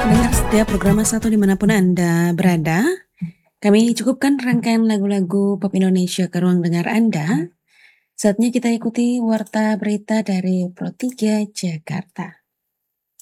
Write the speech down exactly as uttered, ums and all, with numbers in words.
Pendengar setia program satu dimanapun Anda berada, kami cukupkan rangkaian lagu-lagu pop Indonesia ke ruang dengar Anda. Saatnya kita ikuti warta berita dari Pro tiga Jakarta.